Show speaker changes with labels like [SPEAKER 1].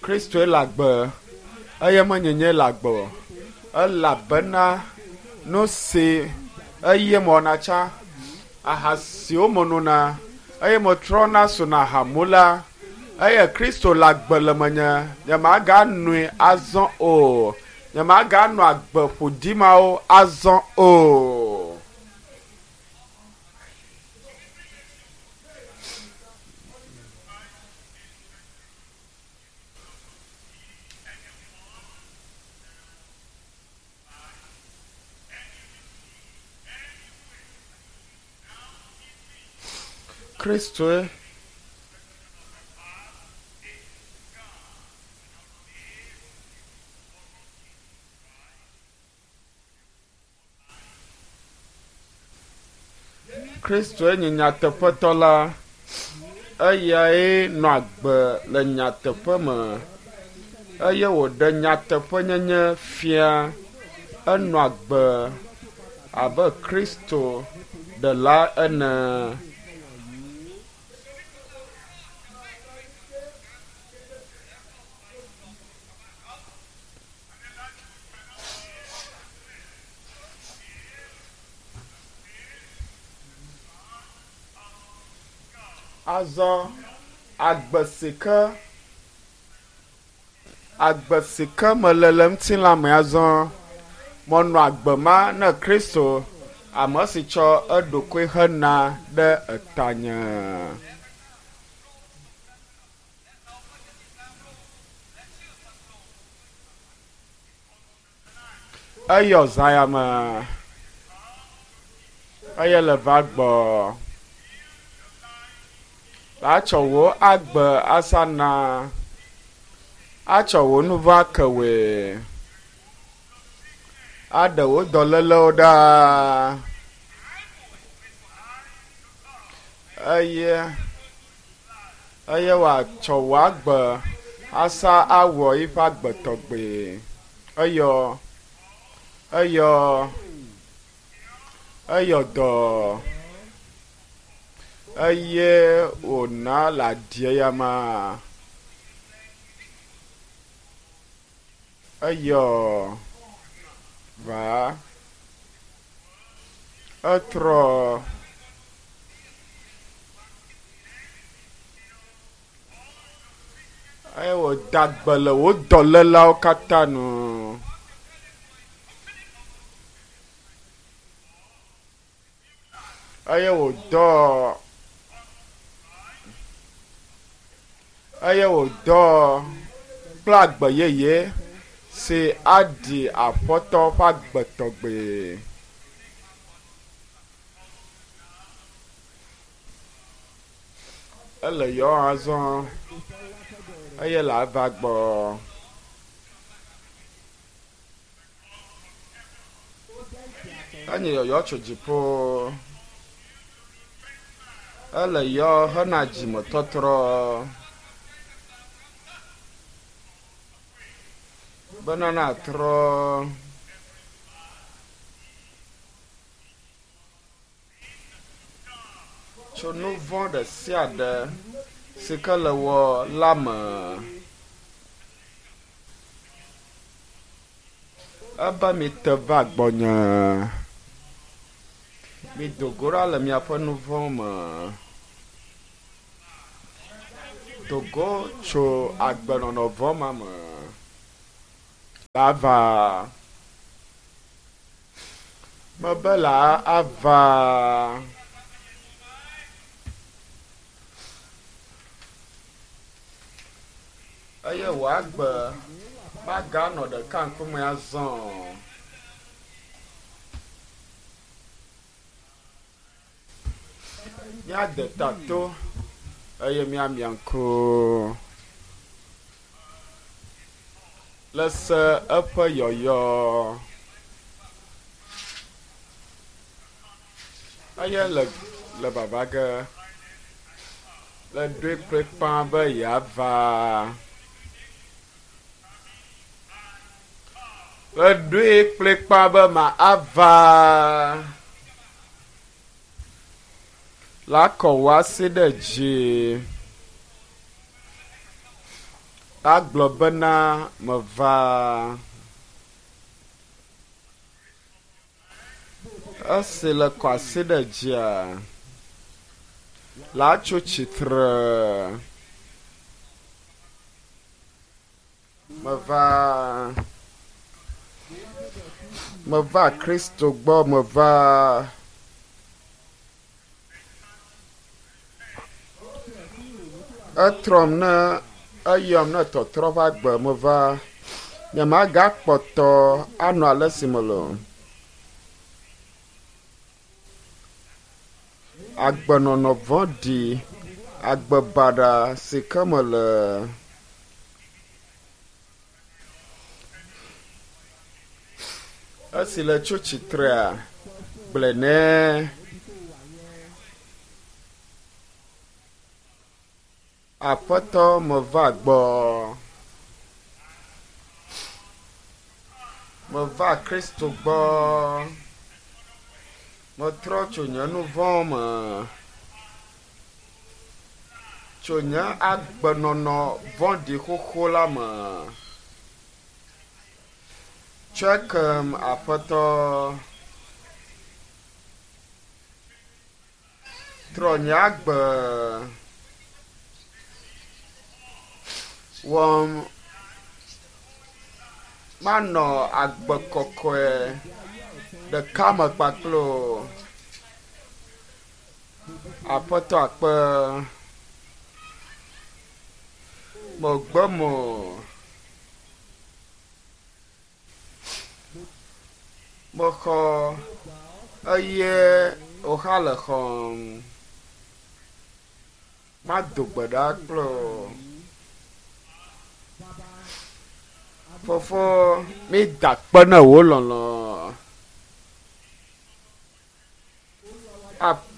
[SPEAKER 1] Kristo elagbe eye menyenye lagbe elabena no se eye monatsa ahasiwo monona eye motrɔna sona hamula eye Kristo lagbe le menye nyemaga nui azɔ o nyemaga nɔ agbe ƒodimawo azɔ o. Kristo nye nyateƒetɔ la eyae nɔ agbe le nyateƒe me eye wòɖe nyateƒenyenye fia enɔ agbe abe Kristo ɖela ene. Azɔ agbe si ke mele le ŋuti la me azɔ mɔnɔ agbe ma ne Kristo ame si tsɔ eɖokui hena ɖe etanye. Eyɔ zãya me eye le va gbɔ atsɔ wo agbe asana atsɔ wo nu va kewe aɖe wo dɔlélewo ɖaa eye wòatsɔ wo agbe asa awɔ yiƒe agbetɔgbe eyɔ dɔ eye wòna le adie ya ma eyɔ va etrɔ eye wòda gbe le wo dɔlélawo katã nu. Eye wòdɔ kple agbe yeye si aɖi aƒetɔ ƒe agbetɔgbe. Ele yɔ azɔ eye le ava gbɔ. Enye yɔyɔ tso dziƒo. Ele yɔ hena dzimetɔtrɔ bena natrɔ tso nu vɔ̃ ɖe sia ɖe si ke le wɔ la me. Ebe mi te va gbɔnye mi do go ɖa le miaƒe nu vɔ̃ me. Dogo tso agbenɔnɔ vɔ ma me ava mebe la ava eye wò agbe maganɔ ɖeka ŋkume azɔ. Míade ta to eye míamia ŋku le se eƒe yɔyɔ eye le baba ge le ɖoe kpekpa be yeava le ɖoe kpekpa be ma ava la kɔ wá si ɖe dzi agblɔ bena meva esi le kɔ asi ɖe dzia la tso tsitre meva Kristo gbɔ meva etrɔm ne eyɔm ne tɔtrɔ va gbe meva nyemagakpɔtɔ anɔ ale si me le o. Agbenɔnɔ vɔ̃ɖi agbe baɖa si ke me le esi le tso tsitrea gblẽ nɛ aƒetɔ meva gbɔ meva Kristo gbɔ metrɔ tso nye nu vɔ̃ me tso nye agbenɔnɔ vɔ̃ɖi xoxo la me tsɔe kem aƒetɔ trɔ nye agbe wɔm manɔ agbe kɔkɔe ɖeka me kpakplo aƒetɔ akpe megbe mo mexɔ eye woxa le xɔm mado gbe ɖa kplo fofo mi da kpe ne wo lɔlɔ